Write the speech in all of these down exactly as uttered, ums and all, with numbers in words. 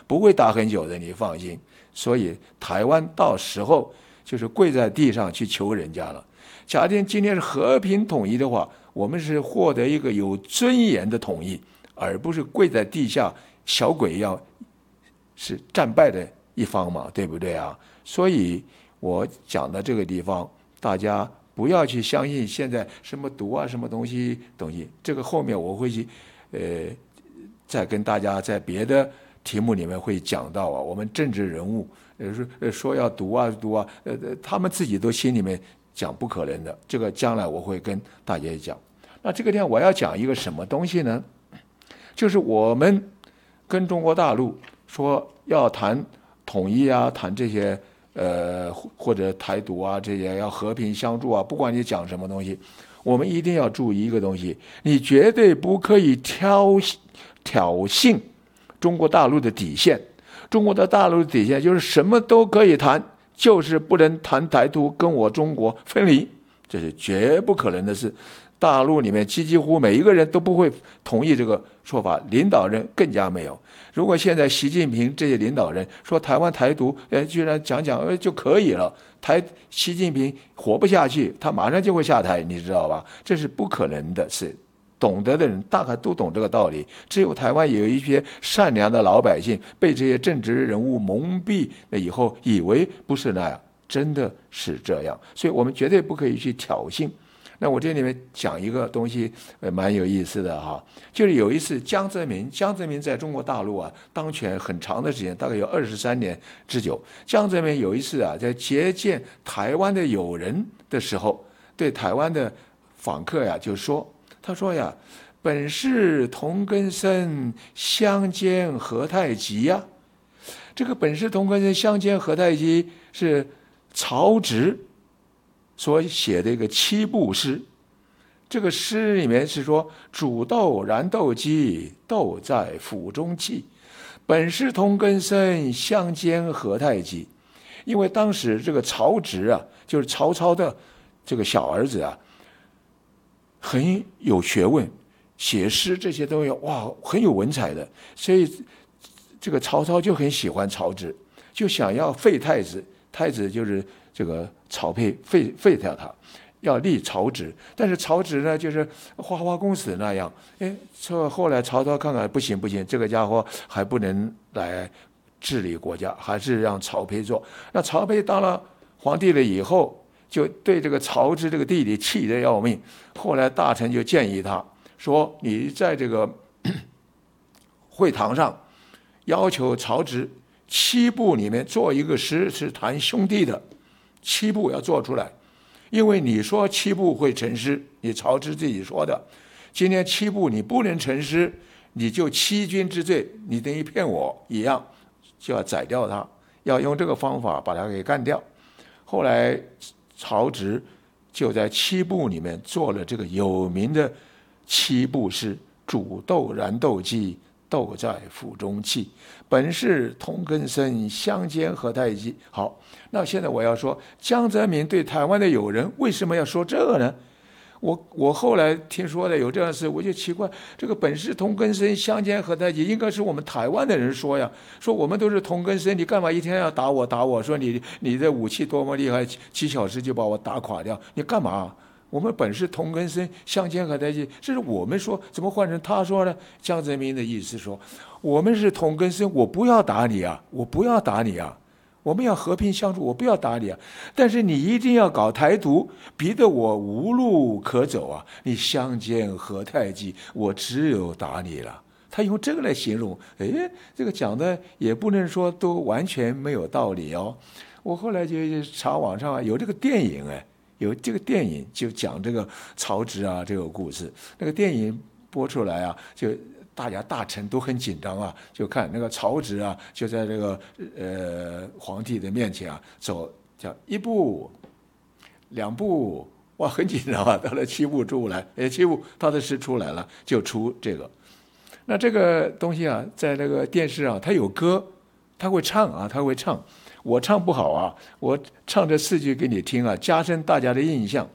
不会打很久的，你放心。所以台湾到时候就是跪在地上去求人家了。假定今天是和平统一的话，我们是获得一个有尊严的统一，而不是跪在地下小鬼一样是战败的一方嘛，对不对啊？所以我讲的这个地方，大家不要去相信现在什么毒啊什么东西东西，这个后面我会去呃再跟大家在别的题目里面会讲到啊。我们政治人物呃说说要毒啊毒啊，呃他们自己都心里面讲不可能的，这个将来我会跟大家讲。那这个地方我要讲一个什么东西呢？就是我们跟中国大陆说要谈统一啊，谈这些呃或者台独啊，这些要和平相处啊，不管你讲什么东西，我们一定要注意一个东西，你绝对不可以挑挑衅中国大陆的底线。中国的大陆的底线就是什么都可以谈，就是不能谈台独，跟我中国分离，这是绝不可能的事。大陆里面几几乎每一个人都不会同意这个说法，领导人更加没有。如果现在习近平这些领导人说台湾台独，哎，居然讲讲呃就可以了，台习近平活不下去，他马上就会下台，你知道吧？这是不可能的事。懂得的人大概都懂这个道理，只有台湾有一些善良的老百姓被这些政治人物蒙蔽了以后，以为不是那样，真的是这样。所以我们绝对不可以去挑衅。那我这里面讲一个东西，呃，蛮有意思的哈，就是有一次江泽民，江泽民在中国大陆啊当权很长的时间，大概有二十三年之久。江泽民有一次啊，在接见台湾的友人的时候，对台湾的访客呀就说，他说呀，本是同根生，相煎何太急呀。这个本是同根生，相煎何太急是曹植所写的一个七步诗。这个诗里面是说，煮豆燃豆萁，豆在釜中泣。本是同根生，相煎何太急。因为当时这个曹植啊，就是曹操的这个小儿子啊，很有学问，写诗这些东西哇很有文采的，所以这个曹操就很喜欢曹植，就想要废太子，太子就是这个曹丕，废废掉他，要立曹植。但是曹植呢，就是花花公子那样，哎，这后来曹操看看不行不行，这个家伙还不能来治理国家，还是让曹丕做。那曹丕当了皇帝了以后，就对这个曹植这个弟弟气得要命。后来大臣就建议他说，你在这个会堂上要求曹植七步里面做一个诗是谈兄弟的，七步要做出来。因为你说七步会成诗，你曹植自己说的，今天七步你不能成诗，你就欺君之罪，你等于骗我一样，就要宰掉他，要用这个方法把他给干掉。后来曹植就在七步里面做了这个有名的七步诗，煮豆燃豆萁，豆在釜中泣。本是同根生，相煎何太急。好，那现在我要说，江泽民对台湾的友人为什么要说这个呢？我我后来听说的有这样的事，我就奇怪，这个本是同根生，相煎何太急，应该是我们台湾的人说呀，说我们都是同根生，你干嘛一天要打我打我？说你你的武器多么厉害，几小时就把我打垮掉，你干嘛？我们本是同根生，相煎何太急，这是我们说，怎么换成他说呢？江泽民的意思说，我们是同根生，我不要打你啊，我不要打你啊，我们要和平相处，我不要打你啊，但是你一定要搞台独，逼得我无路可走啊！你相煎何太急，我只有打你了。他用这个来形容，哎，这个讲的也不能说都完全没有道理哦。我后来就查网上有这个电影，哎。有这个电影就讲这个曹植啊这个故事，那个电影播出来啊，就大家大臣都很紧张啊，就看那个曹植啊，就在这个呃皇帝的面前啊走，叫一步两步，哇很紧张啊，到了七步出来，哎七步他的诗出来了，就出这个。那这个东西啊，在那个电视啊，他有歌，他会唱啊，他会唱。我唱不好啊，我唱这四句给你听啊，加深大家的印象。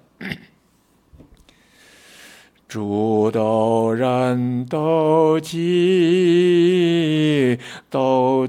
煮豆燃豆萁，豆